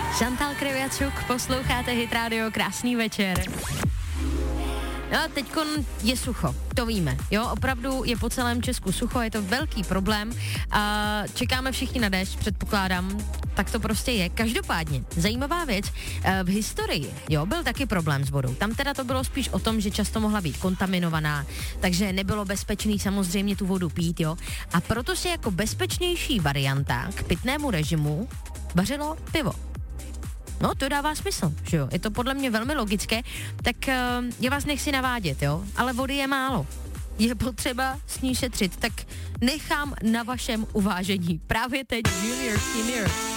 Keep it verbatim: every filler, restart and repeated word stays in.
Chantal Kreviačuk, posloucháte Hit Radio, krásný večer. No, teďkon je sucho, to víme, jo, opravdu je po celém Česku sucho, je to velký problém a čekáme všichni na déšť, předpokládám, tak to prostě je. Každopádně, zajímavá věc, v historii, jo, byl taky problém s vodou, tam teda to bylo spíš o tom, že často mohla být kontaminovaná, takže nebylo bezpečný samozřejmě tu vodu pít, jo, a proto se jako bezpečnější varianta k pitnému režimu vařilo pivo. No, to dává smysl, že jo, je to podle mě velmi logické, tak uh, já vás nechci navádět, jo, ale vody je málo. Je potřeba s ní šetřit, tak nechám na vašem uvážení. Právě teď Junior Senior.